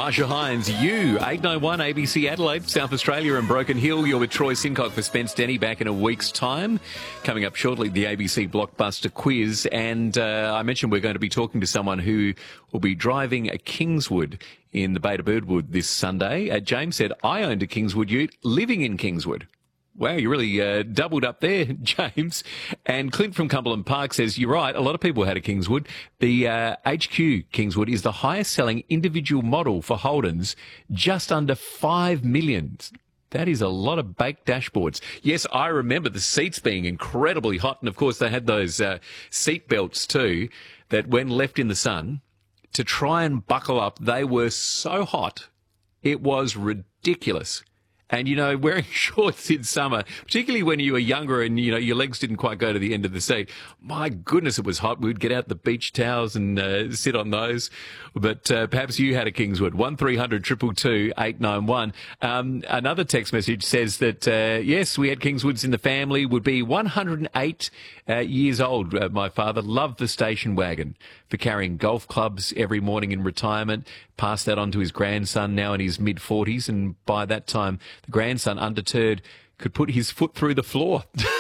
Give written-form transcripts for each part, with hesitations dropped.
Marsha Hines, you, 891 ABC Adelaide, South Australia and Broken Hill. You're with Troy Sincock for Spence Denny back in a week's time. Coming up shortly, the ABC Blockbuster quiz. And I mentioned we're going to be talking to someone who will be driving a Kingswood in the Beta Birdwood this Sunday. James said, I owned a Kingswood ute living in Kingswood. Wow, you really doubled up there, James. And Clint from Cumberland Park says, you're right, a lot of people had a Kingswood. The HQ Kingswood is the highest selling individual model for Holdens, just under 5 million. That is a lot of baked dashboards. Yes, I remember the seats being incredibly hot. And, of course, they had those seat belts too that when left in the sun, to try and buckle up, they were so hot. It was ridiculous. And, you know, wearing shorts in summer, particularly when you were younger and, you know, your legs didn't quite go to the end of the seat. My goodness, it was hot. We'd get out the beach towels and sit on those. But perhaps you had a Kingswood. 1300 222 891. Another text message says that, yes, we had Kingswoods in the family. Would be 108 years old. My father loved the station wagon for carrying golf clubs every morning in retirement. Passed that on to his grandson now in his mid-40s. And by that time, the grandson, undeterred, could put his foot through the floor.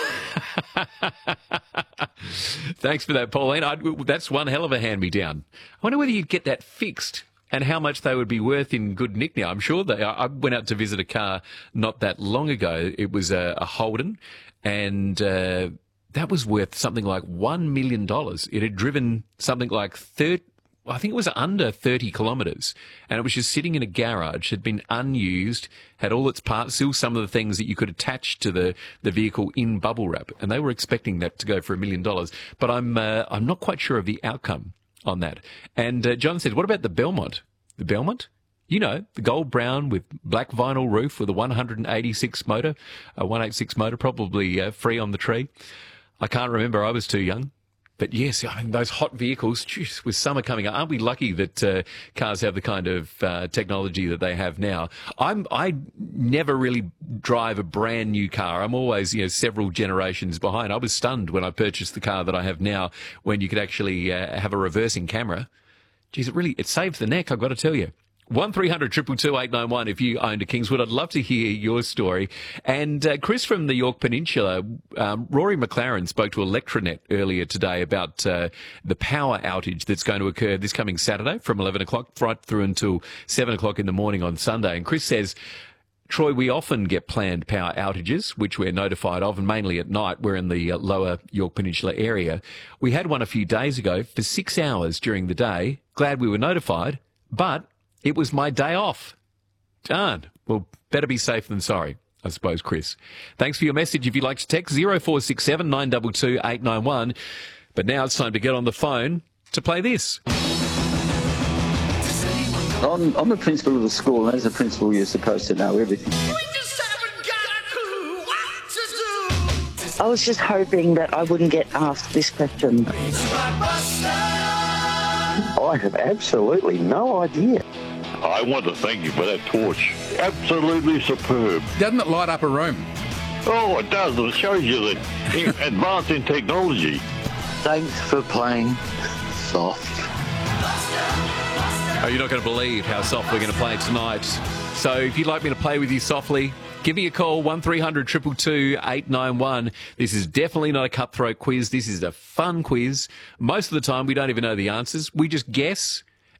Thanks for that, Pauline. That's one hell of a hand-me-down. I wonder whether you'd get that fixed and how much they would be worth in good nick now. I'm sure I went out to visit a car not that long ago. It was a Holden, and that was worth something like $1 million. It had driven something like I think it was under 30 kilometres, and it was just sitting in a garage, had been unused, had all its parts, still some of the things that you could attach to the vehicle in bubble wrap, and they were expecting that to go for $1 million. But I'm not quite sure of the outcome on that. And John said, what about the Belmont? The Belmont? You know, the gold brown with black vinyl roof with a 186 motor, probably free on the tree. I can't remember, I was too young. But yes, I mean, those hot vehicles, geez, with summer coming up, aren't we lucky that cars have the kind of technology that they have now? I never really drive a brand new car. I'm always, several generations behind. I was stunned when I purchased the car that I have now, when you could actually have a reversing camera. Geez, it saved the neck, I've got to tell you. 1300 222 891 if you owned a Kingswood. I'd love to hear your story. And Chris from the Yorke Peninsula, Rory McLaren spoke to Electranet earlier today about the power outage that's going to occur this coming Saturday from 11 o'clock right through until 7 o'clock in the morning on Sunday. And Chris says, Troy, we often get planned power outages, which we're notified of, and mainly at night. We're in the lower Yorke Peninsula area. We had one a few days ago for 6 hours during the day. Glad we were notified, but it was my day off. Darn. Well, better be safe than sorry, I suppose, Chris. Thanks for your message. If you'd like to text, 0467 922 891. But now it's time to get on the phone to play this. I'm the principal of the school, and as a principal, you're supposed to know everything. I was just hoping that I wouldn't get asked this question. I have absolutely no idea. I want to thank you for that torch. Absolutely superb. Doesn't it light up a room? Oh, it does. It shows you that advance in technology. Thanks for playing soft. Oh, you're not going to believe how soft we're going to play tonight. So if you'd like me to play with you softly, give me a call, 1300 222 891. This is definitely not a cutthroat quiz. This is a fun quiz. Most of the time, we don't even know the answers. We just guess.